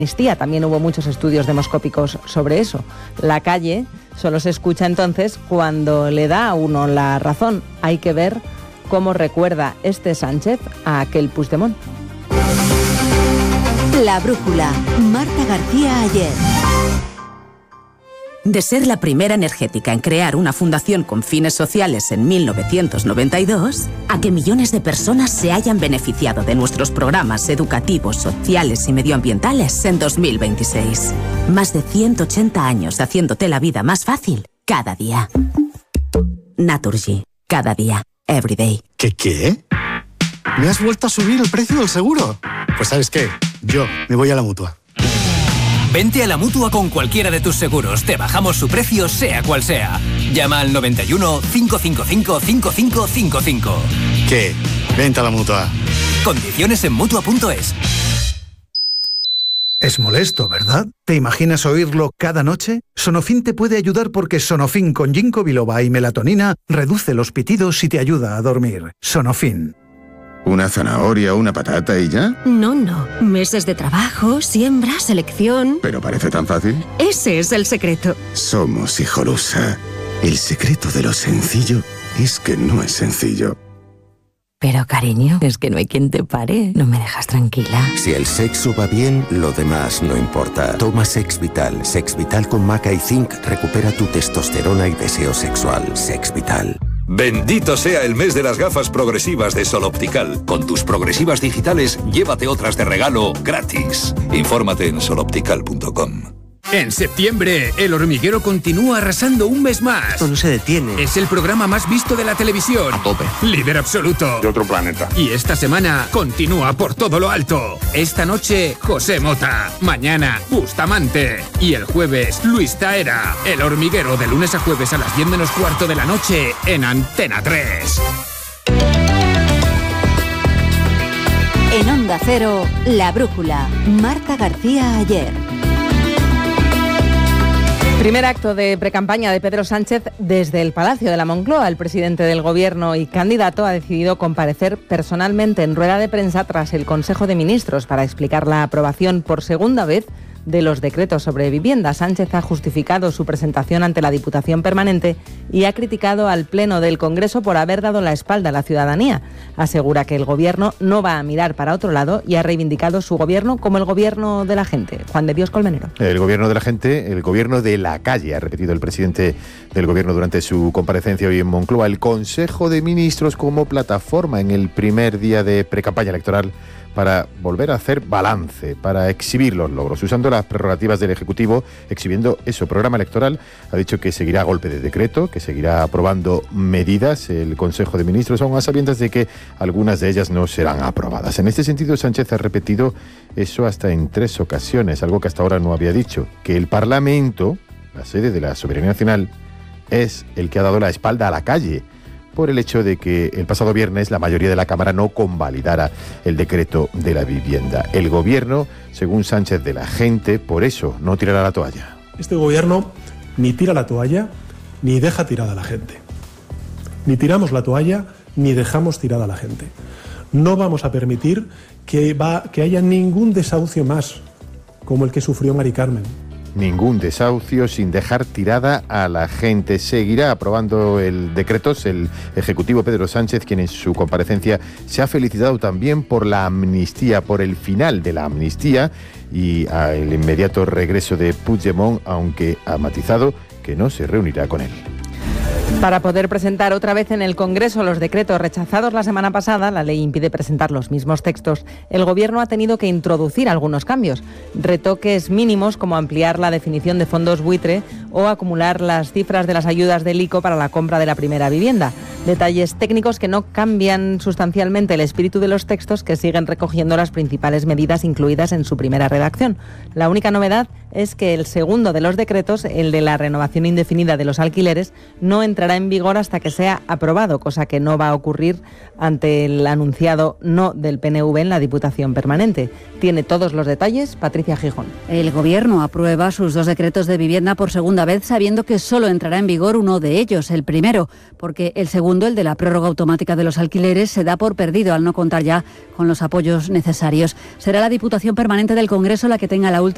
amnistía. También hubo muchos estudios demoscópicos sobre eso. La calle solo se escucha entonces cuando le da a uno la razón. Hay que ver cómo recuerda este Sánchez a aquel Puigdemont. La brújula. Marta García Aller. De ser la primera energética en crear una fundación con fines sociales en 1992, a que millones de personas se hayan beneficiado de nuestros programas educativos, sociales y medioambientales en 2026. Más de 180 años haciéndote la vida más fácil cada día. Naturgy. Cada día. Every day. ¿Qué? ¿Me has vuelto a subir el precio del seguro? Pues ¿sabes qué? Yo me voy a la Mutua. Vente a la Mutua con cualquiera de tus seguros. Te bajamos su precio, sea cual sea. Llama al 91 555 5555. ¿Qué? Vente a la Mutua. Condiciones en Mutua.es. Es molesto, ¿verdad? ¿Te imaginas oírlo cada noche? Sonofin te puede ayudar porque Sonofin con ginkgo biloba y melatonina reduce los pitidos y te ayuda a dormir. Sonofin. ¿Una zanahoria, una patata y ya? No. Meses de trabajo, siembra, selección... ¿Pero parece tan fácil? Ese es el secreto. Somos Hijolusa. El secreto de lo sencillo es que no es sencillo. Pero, cariño, es que no hay quien te pare. No me dejas tranquila. Si el sexo va bien, lo demás no importa. Toma Sex Vital. Sex Vital con maca y zinc recupera tu testosterona y deseo sexual. Sex Vital. Bendito sea el mes de las gafas progresivas de Sol Optical. Con tus progresivas digitales, llévate otras de regalo gratis. Infórmate en soloptical.com. En septiembre, El Hormiguero continúa arrasando un mes más. Esto no se detiene. Es el programa más visto de la televisión. A tope. Líder absoluto. De otro planeta. Y esta semana continúa por todo lo alto. Esta noche, José Mota. Mañana, Bustamante. Y el jueves, Luis Taera. El Hormiguero, de lunes a jueves a las 10 menos cuarto de la noche en Antena 3. En Onda Cero, La Brújula. Marta García Aller. Primer acto de precampaña de Pedro Sánchez desde el Palacio de la Moncloa. El presidente del Gobierno y candidato ha decidido comparecer personalmente en rueda de prensa tras el Consejo de Ministros para explicar la aprobación por segunda vez de los decretos sobre vivienda. Sánchez ha justificado su presentación ante la Diputación Permanente y ha criticado al Pleno del Congreso por haber dado la espalda a la ciudadanía. Asegura que el Gobierno no va a mirar para otro lado y ha reivindicado su Gobierno como el Gobierno de la gente. Juan de Dios Colmenero. El Gobierno de la gente, el Gobierno de la calle, ha repetido el presidente del Gobierno durante su comparecencia hoy en Moncloa. El Consejo de Ministros como plataforma en el primer día de precampaña electoral para volver a hacer balance, para exhibir los logros, usando las prerrogativas del Ejecutivo, exhibiendo eso, programa electoral. Ha dicho que seguirá a golpe de decreto, que seguirá aprobando medidas el Consejo de Ministros, aun a sabiendas de que algunas de ellas no serán aprobadas. En este sentido, Sánchez ha repetido eso hasta en 3 ocasiones, algo que hasta ahora no había dicho, que el Parlamento, la sede de la soberanía nacional, es el que ha dado la espalda a la calle, por el hecho de que el pasado viernes la mayoría de la Cámara no convalidara el decreto de la vivienda. El Gobierno, según Sánchez, de la gente, por eso no tirará la toalla. Este Gobierno ni tira la toalla ni deja tirada a la gente. Ni tiramos la toalla ni dejamos tirada a la gente. No vamos a permitir que haya ningún desahucio más como el que sufrió Mari Carmen. Ningún desahucio sin dejar tirada a la gente. Seguirá aprobando el decreto el Ejecutivo Pedro Sánchez, quien en su comparecencia se ha felicitado también por la amnistía, por el final de la amnistía y el inmediato regreso de Puigdemont, aunque ha matizado que no se reunirá con él. Para poder presentar otra vez en el Congreso los decretos rechazados la semana pasada, la ley impide presentar los mismos textos, el Gobierno ha tenido que introducir algunos cambios. Retoques mínimos como ampliar la definición de fondos buitre o acumular las cifras de las ayudas del ICO para la compra de la primera vivienda. Detalles técnicos que no cambian sustancialmente el espíritu de los textos, que siguen recogiendo las principales medidas incluidas en su primera redacción. La única novedad es que el segundo de los decretos, el de la renovación indefinida de los alquileres, no entrará en vigor hasta que sea aprobado, cosa que no va a ocurrir ante el anunciado no del PNV en la Diputación Permanente. Tiene todos los detalles Patricia Gijón. El Gobierno aprueba sus 2 decretos de vivienda por segunda vez, sabiendo que solo entrará en vigor uno de ellos, el primero, porque el segundo, el de la prórroga automática de los alquileres, se da por perdido al no contar ya con los apoyos necesarios. Será la Diputación Permanente del Congreso la que tenga la última